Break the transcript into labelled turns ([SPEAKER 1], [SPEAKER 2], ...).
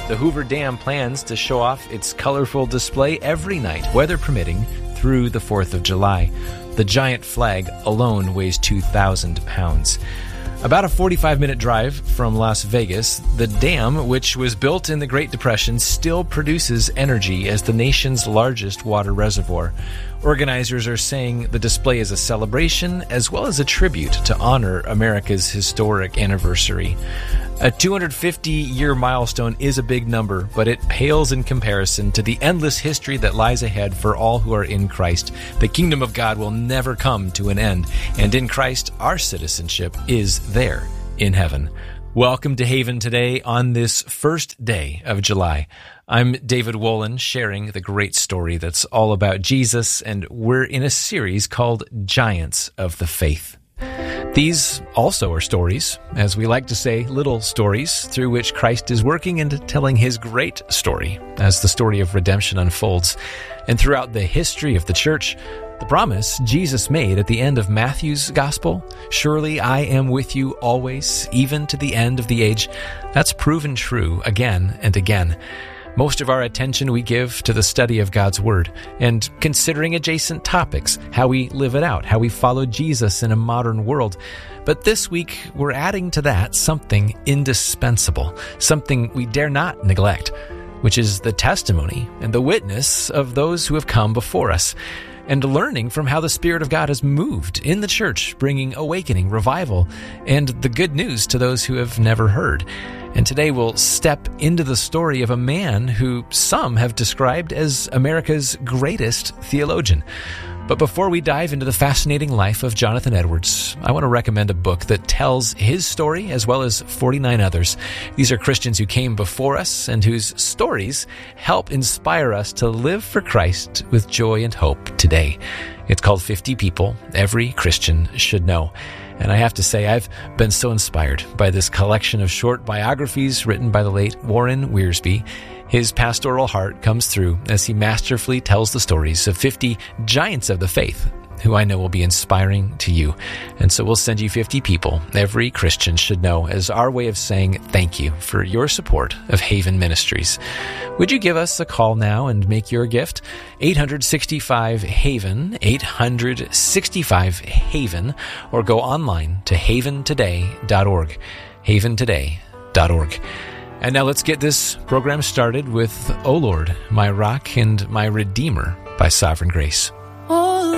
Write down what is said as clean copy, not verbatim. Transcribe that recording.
[SPEAKER 1] The Hoover Dam plans to show off its colorful display every night, weather permitting, through the 4th of July. The giant flag alone weighs 2,000 pounds. About a 45-minute drive from Las Vegas, the dam, which was built in the Great Depression, still produces energy as the nation's largest water reservoir. Organizers are saying the display is a celebration as well as a tribute to honor America's historic anniversary. A 250-year milestone is a big number, but it pales in comparison to the endless history that lies ahead for all who are in Christ. The kingdom of God will never come to an end, and in Christ, our citizenship is there in heaven. Welcome to Haven today on this first day of July. I'm David Wolin, sharing the great story that's all about Jesus, and we're in a series called Giants of the Faith. These also are stories, as we like to say, little stories, through which Christ is working and telling his great story as the story of redemption unfolds. And throughout the history of the church, the promise Jesus made at the end of Matthew's gospel, "Surely I am with you always, even to the end of the age," that's proven true again and again. Most of our attention we give to the study of God's Word and considering adjacent topics, how we live it out, how we follow Jesus in a modern world. But this week, we're adding to that something indispensable, something we dare not neglect, which is the testimony and the witness of those who have come before us, and learning from how the Spirit of God has moved in the church, bringing awakening, revival, and the good news to those who have never heard. And today we'll step into the story of a man who some have described as America's greatest theologian. But before we dive into the fascinating life of Jonathan Edwards, I want to recommend a book that tells his story as well as 49 others. These are Christians who came before us and whose stories help inspire us to live for Christ with joy and hope today. It's called 50 People Every Christian Should Know. And I have to say, I've been so inspired by this collection of short biographies written by the late Warren Wiersbe. His pastoral heart comes through as he masterfully tells the stories of 50 giants of the faith, who I know will be inspiring to you. And so we'll send you 50 people every Christian should know as our way of saying thank you for your support of Haven Ministries. Would you give us a call now and make your gift? 865-HAVEN, 865-HAVEN, or go online to haventoday.org, haventoday.org. And now let's get this program started with "O Lord, My Rock and My Redeemer" by Sovereign Grace.